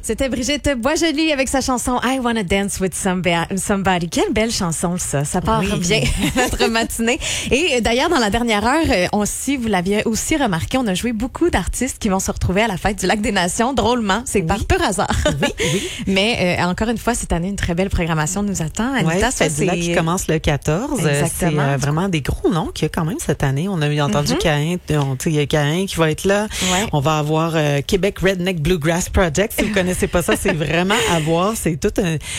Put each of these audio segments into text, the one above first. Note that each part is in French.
C'était Brigitte Boisjoli avec sa chanson I Wanna Dance with Somebody. Quelle belle chanson, ça. Ça part bien notre matinée. Et d'ailleurs, dans la dernière heure, si vous l'aviez aussi remarqué, on a joué beaucoup d'artistes qui vont se retrouver à la fête du Lac des Nations. Drôlement, c'est par pur hasard. Oui. Mais encore une fois, cette année, une très belle programmation nous attend. Anita, ça, c'est là qui commence le 14. Exactement. C'est vraiment des gros noms qu'il y a quand même cette année. On a entendu Caïn, il y a Caïn qui va être là. Ouais. On va avoir Québec Redneck Bluegrass Project. Si vous connaissez pas ça, c'est vraiment à voir. C'est toute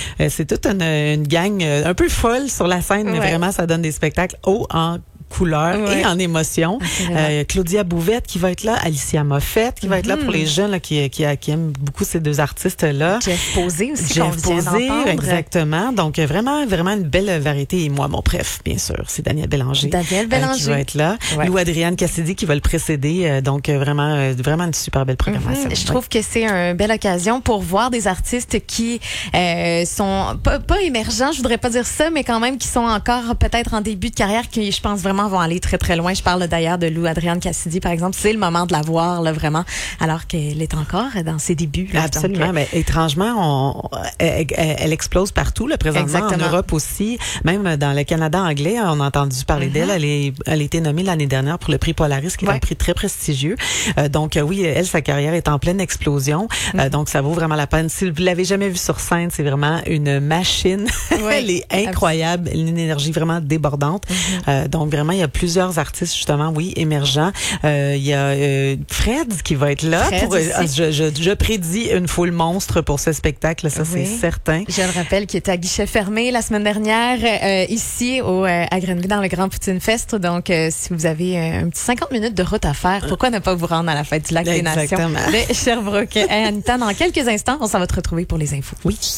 une gang un peu folle sur la scène, mais vraiment, ça donne des spectacles hauts en couleur et en émotion. Claudia Bouvette qui va être là, Alicia Moffett qui va être là pour les jeunes là, qui aiment beaucoup ces deux artistes-là. Jeff Posé aussi, Jeff Posé, exactement. Donc, vraiment une belle variété. Et moi, mon préf, bien sûr, c'est Daniel Bélanger. Daniel Bélanger. Qui va être là. Lou Adrienne Cassidy qui va le précéder. Donc, vraiment une super belle programmation. Je trouve que c'est une belle occasion pour voir des artistes qui sont pas émergents, je voudrais pas dire ça, mais quand même qui sont encore peut-être en début de carrière, qui, je pense, vraiment vont aller très, très loin. Je parle d'ailleurs de Lou Adrienne Cassidy, par exemple. C'est le moment de la voir, là, vraiment, alors qu'elle est encore dans ses débuts. Là. Absolument. Donc, mais étrangement, elle explose partout, là, présentement. Exactement. En Europe aussi. Même dans le Canada anglais, on a entendu parler d'elle. Elle a été nommée l'année dernière pour le prix Polaris, qui est un prix très prestigieux. Donc, oui, elle, sa carrière est en pleine explosion. Donc, ça vaut vraiment la peine. Si vous l'avez jamais vue sur scène, c'est vraiment une machine. Elle est incroyable. Elle a une énergie vraiment débordante. Donc, vraiment, il y a plusieurs artistes, justement, émergents. Il y a Fred qui va être là. Je prédis une foule monstre pour ce spectacle, ça c'est certain. Je le rappelle qu'il était à guichet fermé la semaine dernière, ici à Grenville dans le Grand Poutine Fest. Donc, si vous avez un petit 50 minutes de route à faire, pourquoi ne pas vous rendre à la fête du Lac des Nations de Sherbrooke? Anita, dans quelques instants, on s'en va te retrouver pour les infos. Oui.